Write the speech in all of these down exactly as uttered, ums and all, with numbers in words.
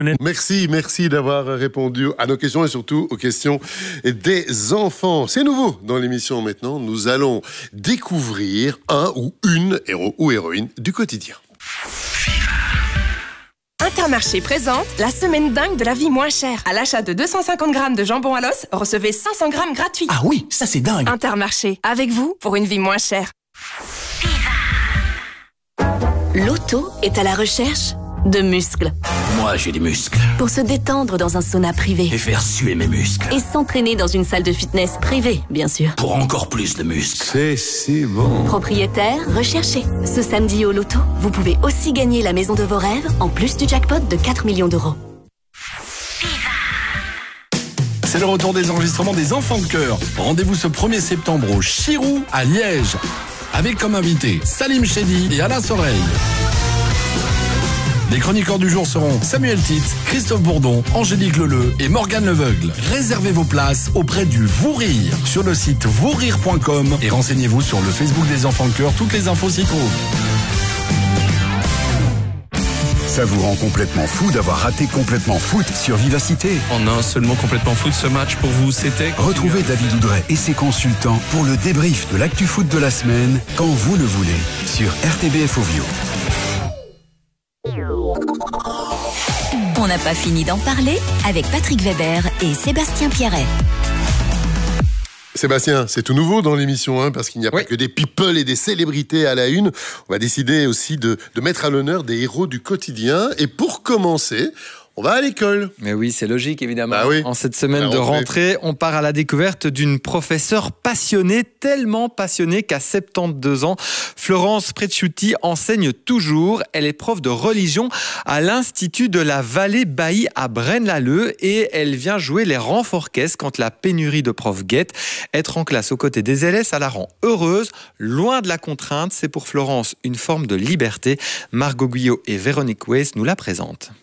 Merci, merci d'avoir répondu à nos questions et surtout aux questions des enfants. C'est nouveau dans l'émission maintenant. Nous allons découvrir un ou une héros ou héroïne du quotidien. Intermarché présente la semaine dingue de la vie moins chère. À l'achat de deux cent cinquante grammes de jambon à l'os, recevez cinq cents grammes gratuits. Ah oui, ça c'est dingue. Intermarché, avec vous pour une vie moins chère. L'auto est à la recherche de muscles. Moi j'ai des muscles. Pour se détendre dans un sauna privé. Et faire suer mes muscles. Et s'entraîner dans une salle de fitness privée, bien sûr. Pour encore plus de muscles. C'est si bon. Propriétaire, recherché. Ce samedi au loto, vous pouvez aussi gagner la maison de vos rêves, en plus du jackpot de quatre millions d'euros. C'est le retour des enregistrements des Enfants de Cœur. Rendez-vous ce premier septembre au Chirou à Liège. Avec comme invités Salim Chedi et Alain Soreille. Les chroniqueurs du jour seront Samuel Tite, Christophe Bourdon, Angélique Leleu et Morgane Leveugle. Réservez vos places auprès du Vous Rire sur le site vous rire point com et renseignez-vous sur le Facebook des Enfants de Cœur. Toutes les infos s'y trouvent. Ça vous rend complètement fou d'avoir raté Complètement Foot sur Vivacité. En un seul mot, Complètement Foot, ce match pour vous, c'était... Retrouvez David Oudret et ses consultants pour le débrief de l'actu foot de la semaine, quand vous le voulez, sur R T B F Ovio. On n'a pas fini d'en parler avec Patrick Weber et Sébastien Pierret. Sébastien, c'est tout nouveau dans l'émission, hein, parce qu'il n'y a oui. pas que des people et des célébrités à la une. On va décider aussi de, de mettre à l'honneur des héros du quotidien. Et pour commencer, on va à l'école. Mais oui, c'est logique évidemment. Bah oui. En cette semaine La de rentrée. rentrée, on part à la découverte d'une professeure passionnée, tellement passionnée qu'à soixante-douze ans, Florence Precciuti enseigne toujours. Elle est prof de religion à l'Institut de la Vallée Bailly à Braine-l'Alleud et elle vient jouer les renforts caisses quand la pénurie de profs guette. Être en classe aux côtés des élèves, ça la rend heureuse. Loin de la contrainte, c'est pour Florence une forme de liberté. Margot Guyot et Véronique Weiss nous la présentent.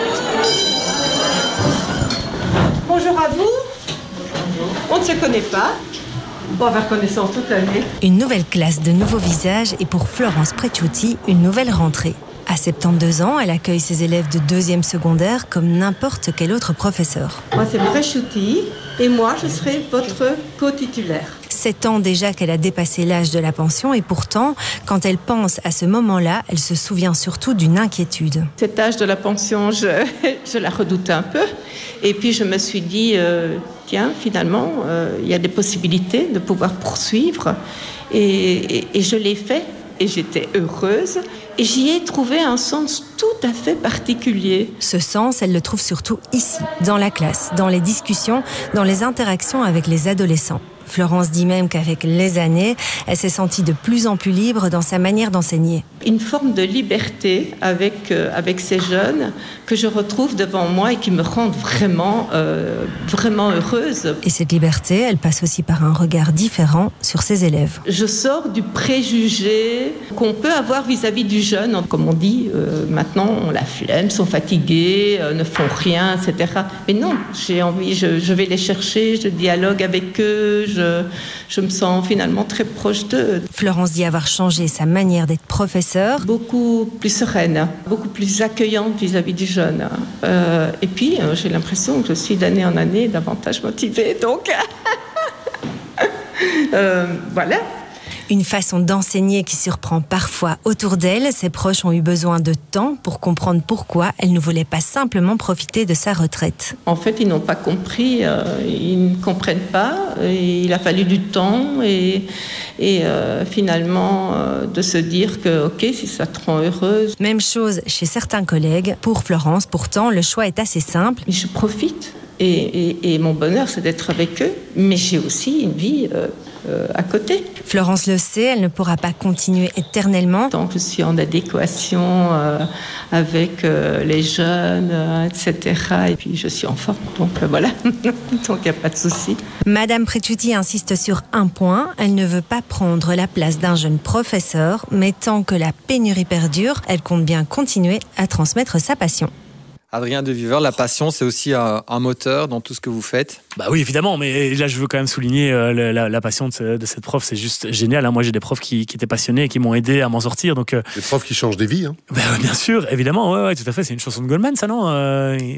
Bonjour à vous. On ne se connaît pas. On va faire connaissance toute l'année. Une nouvelle classe de nouveaux visages et pour Florence Precciuti, une nouvelle rentrée. À soixante-douze ans, elle accueille ses élèves de deuxième secondaire comme n'importe quel autre professeur. Moi, c'est Precciuti et moi, je serai votre co-titulaire. Sept ans déjà qu'elle a dépassé l'âge de la pension et pourtant, quand elle pense à ce moment-là, elle se souvient surtout d'une inquiétude. Cet âge de la pension, je, je la redoutais un peu. Et puis, je me suis dit, euh, tiens, finalement, euh, il y a des possibilités de pouvoir poursuivre. Et, et, et je l'ai fait et j'étais heureuse. Et j'y ai trouvé un sens tout à fait particulier. Ce sens, elle le trouve surtout ici, dans la classe, dans les discussions, dans les interactions avec les adolescents. Florence dit même qu'avec les années, elle s'est sentie de plus en plus libre dans sa manière d'enseigner. Une forme de liberté avec, euh, avec ces jeunes que je retrouve devant moi et qui me rendent vraiment, euh, vraiment heureuse. Et cette liberté, elle passe aussi par un regard différent sur ses élèves. Je sors du préjugé qu'on peut avoir vis-à-vis du jeune. Comme on dit, euh, maintenant, on la flemme, sont fatigués, euh, ne font rien, et cetera. Mais non, j'ai envie, je, je vais les chercher, je dialogue avec eux, je Je, je me sens finalement très proche d'eux. Florence dit avoir changé sa manière d'être professeure. Beaucoup plus sereine, beaucoup plus accueillante vis-à-vis du jeune. Euh, et puis, euh, j'ai l'impression que je suis d'année en année davantage motivée. Donc, euh, voilà. Une façon d'enseigner qui surprend parfois autour d'elle. Ses proches ont eu besoin de temps pour comprendre pourquoi elle ne voulait pas simplement profiter de sa retraite. En fait, ils n'ont pas compris, euh, ils ne comprennent pas. Et il a fallu du temps et, et euh, finalement euh, de se dire que, ok, si ça te rend heureuse. Même chose chez certains collègues. Pour Florence, pourtant, le choix est assez simple. Je profite et, et, et mon bonheur, c'est d'être avec eux. Mais j'ai aussi une vie... Euh, Euh, à côté. Florence le sait, elle ne pourra pas continuer éternellement. Tant que je suis en adéquation euh, avec euh, les jeunes, euh, et cetera. Et puis je suis en forme, donc euh, voilà. Donc il n'y a pas de souci. Madame Precciuti insiste sur un point, elle ne veut pas prendre la place d'un jeune professeur, mais tant que la pénurie perdure, elle compte bien continuer à transmettre sa passion. Adrien De Viveur, la passion, c'est aussi un, un moteur dans tout ce que vous faites. Bah oui, évidemment, mais là, je veux quand même souligner euh, la, la passion de, ce, de cette prof, c'est juste génial. Hein. Moi, j'ai des profs qui, qui étaient passionnés et qui m'ont aidé à m'en sortir. Donc, euh... Des profs qui changent des vies. Hein. Bah, bien sûr, évidemment, ouais, ouais, tout à fait. C'est une chanson de Goldman, ça, non euh...